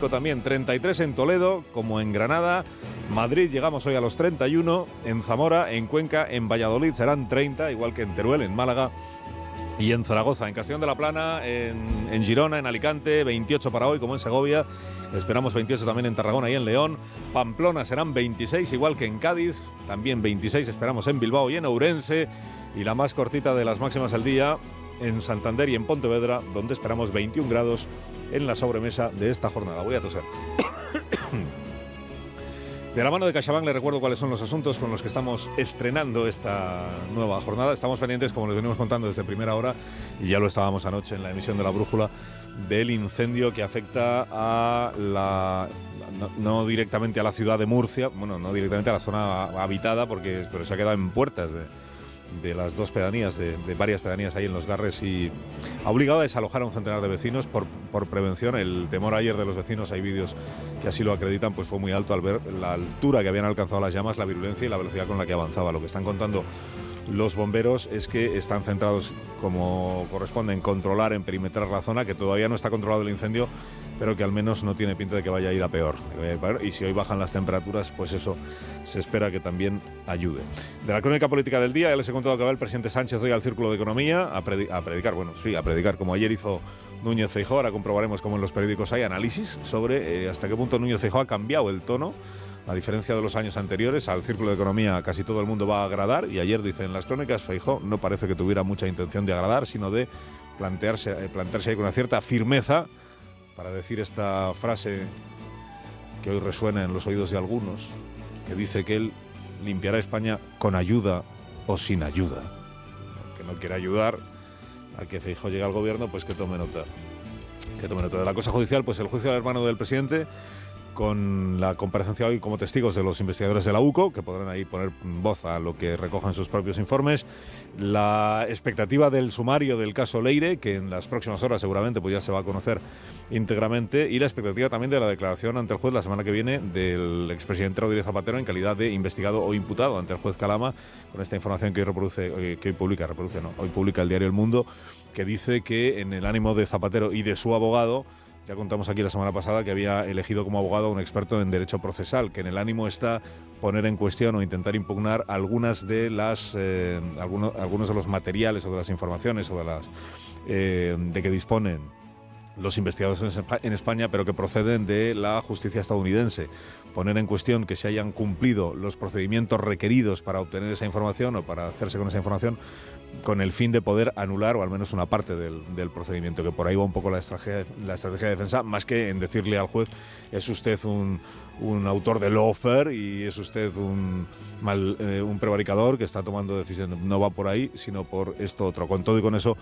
35 también, 33 en Toledo, como en Granada. Madrid llegamos hoy a los 31, en Zamora, en Cuenca, en Valladolid serán 30, igual que en Teruel, en Málaga y en Zaragoza. En Castellón de la Plana, en Girona, en Alicante, 28 para hoy, como en Segovia. Esperamos 28 también en Tarragona y en León. Pamplona serán 26, igual que en Cádiz. También 26 esperamos en Bilbao y en Ourense. Y la más cortita de las máximas al día, en Santander y en Pontevedra, donde esperamos 21 grados en la sobremesa de esta jornada. Voy a toser. De la mano de CaixaBank les recuerdo cuáles son los asuntos con los que estamos estrenando esta nueva jornada. Estamos pendientes, como les venimos contando desde primera hora, y ya lo estábamos anoche en la emisión de La Brújula, del incendio que afecta a no directamente a la ciudad de Murcia, bueno, no directamente a la zona habitada, pero se ha quedado en puertas de las dos pedanías, de varias pedanías ahí en Los Garres, y ha obligado a desalojar a un centenar de vecinos por prevención. El temor ayer de los vecinos, hay vídeos que así lo acreditan, pues fue muy alto al ver la altura que habían alcanzado las llamas, la virulencia y la velocidad con la que avanzaba. Lo que están contando los bomberos es que están centrados, como corresponde, en controlar, en perimetrar la zona, que todavía no está controlado el incendio, pero que al menos no tiene pinta de que vaya a ir a peor. Y si hoy bajan las temperaturas, pues eso se espera que también ayude. De la crónica política del día, ya les he contado que va el presidente Sánchez hoy al Círculo de Economía a predicar, como ayer hizo Núñez Feijóo. Ahora comprobaremos cómo en los periódicos hay análisis sobre hasta qué punto Núñez Feijóo ha cambiado el tono. A diferencia de los años anteriores, al Círculo de Economía casi todo el mundo va a agradar, y ayer, dicen las crónicas, Feijóo no parece que tuviera mucha intención de agradar, sino de plantearse ahí con una cierta firmeza para decir esta frase que hoy resuena en los oídos de algunos, que dice que él limpiará España con ayuda o sin ayuda. Que no quiere ayudar a que Feijóo llegue al gobierno, pues que tome nota. De la cosa judicial, pues el juicio del hermano del presidente, con la comparecencia hoy como testigos de los investigadores de la UCO, que podrán ahí poner voz a lo que recojan sus propios informes. La expectativa del sumario del caso Leire, que en las próximas horas seguramente pues ya se va a conocer íntegramente, y la expectativa también de la declaración ante el juez la semana que viene del expresidente Rodríguez Zapatero en calidad de investigado o imputado ante el juez Calama, con esta información que hoy publica el diario El Mundo, que dice que en el ánimo de Zapatero y de su abogado, ya contamos aquí la semana pasada que había elegido como abogado a un experto en derecho procesal, que en el ánimo está poner en cuestión o intentar impugnar algunos de los materiales o de las informaciones o de que disponen los investigadores en España, pero que proceden de la justicia estadounidense. Poner en cuestión que se hayan cumplido los procedimientos requeridos para obtener esa información o para hacerse con esa información, con el fin de poder anular o al menos una parte del procedimiento, que por ahí va un poco la estrategia de defensa, más que en decirle al juez: es usted un autor de lawfare y es usted un prevaricador que está tomando decisiones. No va por ahí, sino por esto otro. Con todo y con eso,